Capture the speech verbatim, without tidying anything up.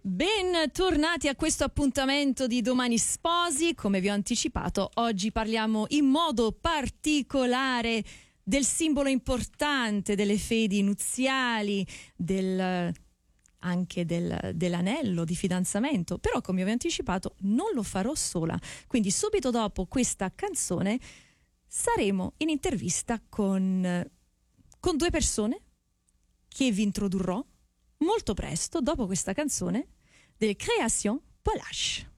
Bentornati a questo appuntamento di Domani Sposi. Come vi ho anticipato, oggi parliamo in modo particolare del simbolo importante delle fedi nuziali, del, anche del, dell'anello di fidanzamento. Però, come vi ho anticipato, non lo farò sola. Quindi subito dopo questa canzone saremo in intervista con, con due persone che vi introdurrò molto presto dopo questa canzone delle Créations Polache.